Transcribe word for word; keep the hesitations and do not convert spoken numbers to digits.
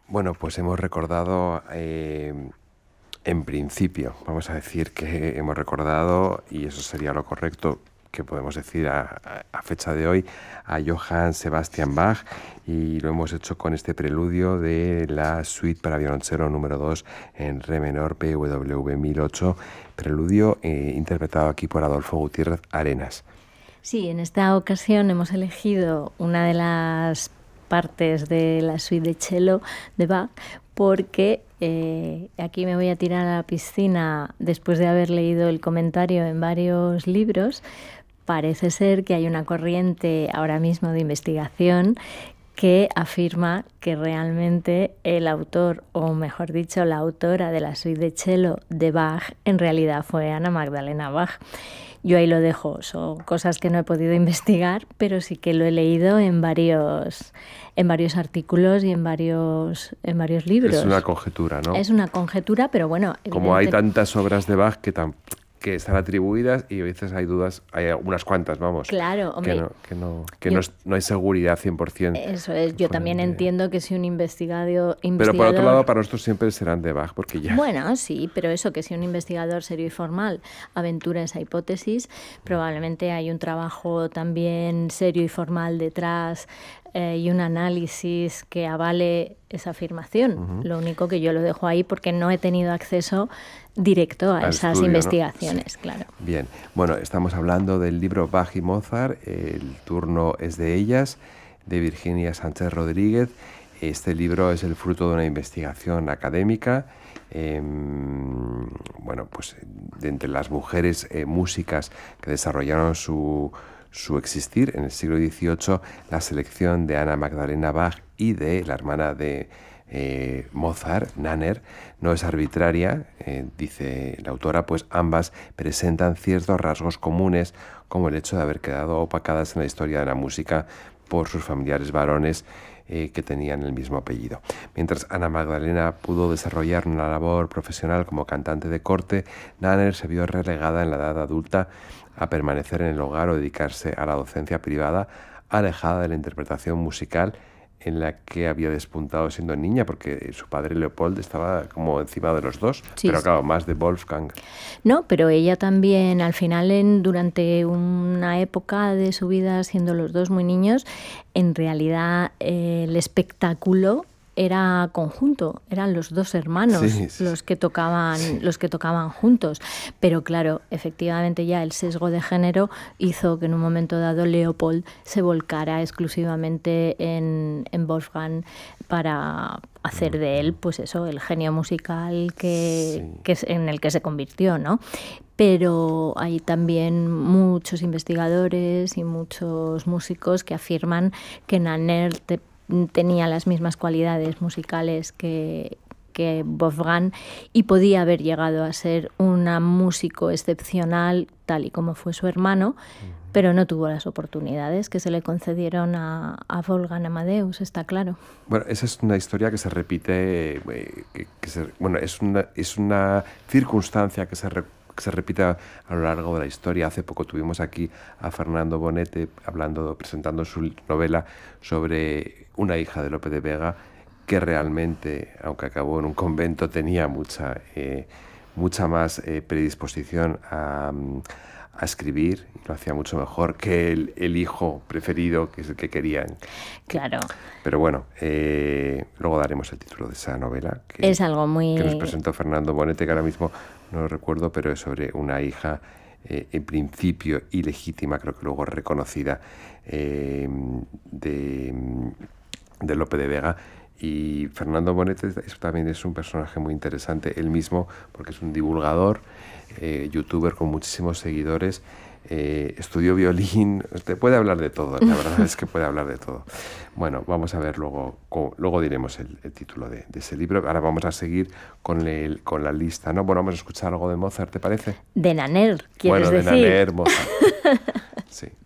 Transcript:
Bueno, pues hemos recordado, eh, en principio, vamos a decir que hemos recordado, y eso sería lo correcto que podemos decir a, a, a fecha de hoy, a Johann Sebastian Bach, y lo hemos hecho con este preludio de la suite para violonchelo número dos en re menor P W V mil ocho, preludio eh, interpretado aquí por Adolfo Gutiérrez Arenas. Sí, en esta ocasión hemos elegido una de las partes de la suite de cello de Bach porque eh, aquí me voy a tirar a la piscina después de haber leído el comentario en varios libros. Parece ser que hay una corriente ahora mismo de investigación que afirma que realmente el autor, o mejor dicho, la autora de la suite de cello de Bach, en realidad fue Ana Magdalena Bach. Yo ahí lo dejo, son cosas que no he podido investigar, pero sí que lo he leído en varios, en varios artículos y en varios, en varios libros. Es una conjetura, ¿no? Es una conjetura, pero bueno... Como hay tantas obras de Bach que tan... que están atribuidas y a veces hay dudas, hay unas cuantas, vamos. Claro, hombre. Que no, que no, que yo, no, es, no hay seguridad cien por ciento. Eso es, yo también de... entiendo que si un investigador, investigador... Pero por otro lado, para nosotros siempre serán de Bach, porque ya... Bueno, sí, pero eso, que si un investigador serio y formal aventura esa hipótesis, probablemente hay un trabajo también serio y formal detrás eh, y un análisis que avale esa afirmación. Uh-huh. Lo único que yo lo dejo ahí porque no he tenido acceso directo a Al esas estudio, investigaciones, ¿no? Sí. Claro. Bien, bueno, estamos hablando del libro Bach y Mozart, el turno es de ellas, de Virginia Sánchez Rodríguez. Este libro es el fruto de una investigación académica, eh, bueno, pues de entre las mujeres eh, músicas que desarrollaron su, su existir en el siglo dieciocho, la selección de Ana Magdalena Bach y de la hermana de Eh, Mozart, Nanner, no es arbitraria, eh, dice la autora, pues ambas presentan ciertos rasgos comunes, como el hecho de haber quedado opacadas en la historia de la música por sus familiares varones eh, que tenían el mismo apellido. Mientras Ana Magdalena pudo desarrollar una labor profesional como cantante de corte, Nanner se vio relegada en la edad adulta a permanecer en el hogar o dedicarse a la docencia privada, alejada de la interpretación musical en la que había despuntado siendo niña, porque su padre Leopold estaba como encima de los dos, sí, pero claro, más de Wolfgang. No, pero ella también, al final, en, durante una época de su vida, siendo los dos muy niños, en realidad eh, el espectáculo era conjunto, eran los dos hermanos sí, sí, los que tocaban, sí. los que tocaban juntos. Pero claro, efectivamente ya el sesgo de género hizo que en un momento dado Leopold se volcara exclusivamente en, en Wolfgang para hacer de él, pues eso, el genio musical que, sí. que en el que se convirtió, ¿no? Pero hay también muchos investigadores y muchos músicos que afirman que Nanner te tenía las mismas cualidades musicales que, que Wolfgang y podía haber llegado a ser una músico excepcional, tal y como fue su hermano, uh-huh. pero no tuvo las oportunidades que se le concedieron a, a Wolfgang Amadeus, está claro. Bueno, esa es una historia que se repite, eh, que, que se, bueno, es una, es una circunstancia que se repite que se repita a lo largo de la historia. Hace poco tuvimos aquí a Fernando Bonete hablando, presentando su novela sobre una hija de Lope de Vega que realmente, aunque acabó en un convento, tenía mucha, eh, mucha más eh, predisposición a, a escribir, y lo hacía mucho mejor que el, el hijo preferido, que es el que querían. Claro. Pero bueno, eh, luego daremos el título de esa novela que, es algo muy... que nos presentó Fernando Bonete, que ahora mismo no lo recuerdo, pero es sobre una hija eh, en principio ilegítima, creo que luego reconocida, eh, de, de Lope de Vega. Y Fernando Bonete es, también es un personaje muy interesante, él mismo, porque es un divulgador, eh, youtuber con muchísimos seguidores, eh, estudió violín, te puede hablar de todo, la verdad es que puede hablar de todo. Bueno, vamos a ver luego, luego diremos el, el título de, de ese libro. Ahora vamos a seguir con, el, con la lista, ¿no? Bueno, vamos a escuchar algo de Mozart, ¿te parece? De Nanner, ¿quieres bueno, decir? Bueno, de Nanner, Mozart. Sí.